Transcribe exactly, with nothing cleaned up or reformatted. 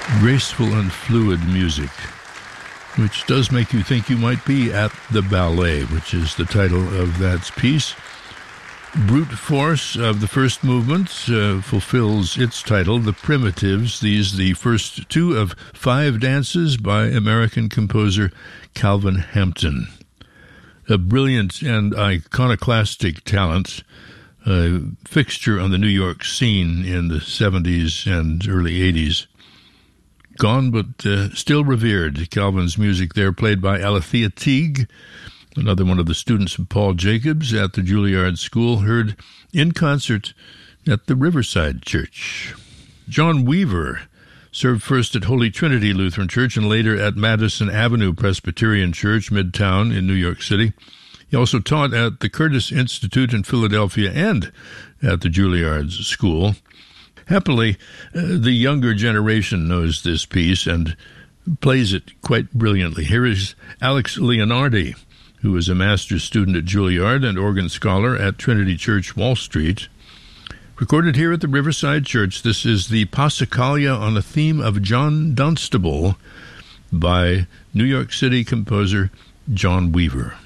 graceful and fluid music, which does make you think you might be at the ballet, which is the title of that piece. Brute Force of the first movement uh, fulfills its title, The Primitives. These the first two of five dances by American composer Calvin Hampton. A brilliant and iconoclastic talent, a fixture on the New York scene in the seventies and early eighties. Gone but uh, still revered. Calvin's music there played by Alethea Teague, another one of the students of Paul Jacobs at the Juilliard School, heard in concert at the Riverside Church. John Weaver served first at Holy Trinity Lutheran Church and later at Madison Avenue Presbyterian Church, Midtown in New York City. He also taught at the Curtis Institute in Philadelphia and at the Juilliard School. Happily, uh, the younger generation knows this piece and plays it quite brilliantly. Here is Alex Leonardi, who is a master's student at Juilliard and organ scholar at Trinity Church, Wall Street. Recorded here at the Riverside Church, this is the Passacaglia on a theme of John Dunstable by New York City composer John Weaver.